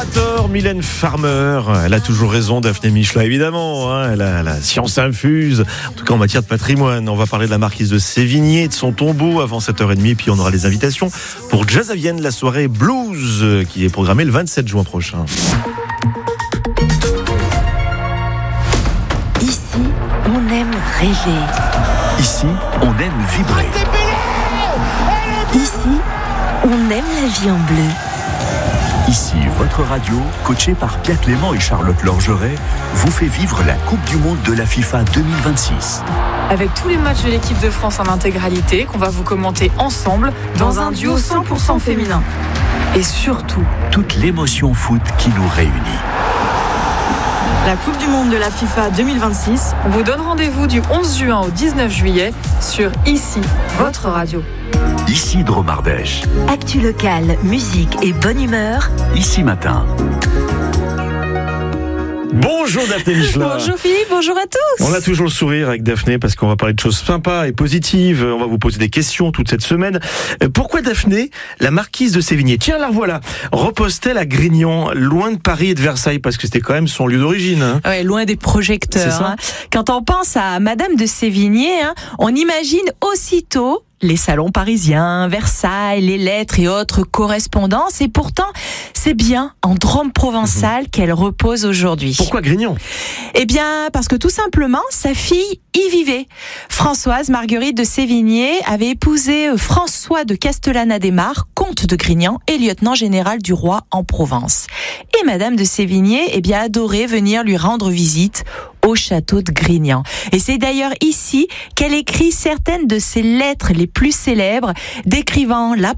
pas tort, Mylène Farmer. Elle a toujours raison, Daphné Michelin, évidemment. Elle a la science infuse, en tout cas en matière de patrimoine. On va parler de la marquise de Sévigné, de son tombeau avant 7h30. Puis on aura les invitations pour Jazz à Vienne, la soirée blues qui est programmée le 27 juin prochain. Ici, on aime rêver. Ici, on aime vibrer. Ici, on aime la vie en bleu. Ici, votre radio, coachée par Pierre Clément et Charlotte Lorgeret, vous fait vivre la Coupe du Monde de la FIFA 2026. Avec tous les matchs de l'équipe de France en intégralité qu'on va vous commenter ensemble dans un duo 100% féminin. Et surtout, toute l'émotion foot qui nous réunit. La Coupe du Monde de la FIFA 2026, on vous donne rendez-vous du 11 juin au 19 juillet sur Ici, votre radio. Ici Dromardèche. Actu locale, musique et bonne humeur. Ici Matin. Bonjour Daphné Michelin. Bonjour Philippe, bonjour à tous. On a toujours le sourire avec Daphné parce qu'on va parler de choses sympas et positives. On va vous poser des questions toute cette semaine. Pourquoi Daphné, la marquise de Sévigné, tiens la voilà, repose-t-elle à Grignan, loin de Paris et de Versailles, parce que c'était quand même son lieu d'origine. Ouais, loin des projecteurs. C'est ça. Quand on pense à Madame de Sévigné, on imagine aussitôt les salons parisiens, Versailles, les lettres et autres correspondances. Et pourtant, c'est bien en Drôme provençal qu'elle repose aujourd'hui. Pourquoi Grignan ? Eh bien, parce que tout simplement, sa fille y vivait. Françoise Marguerite de Sévigné avait épousé François de Castellane-Adhémar, comte de Grignan et lieutenant général du roi en Provence. Et Madame de Sévigné, adorait venir lui rendre visite au château de Grignan. Et c'est d'ailleurs ici qu'elle écrit certaines de ses lettres les plus célèbres, décrivant la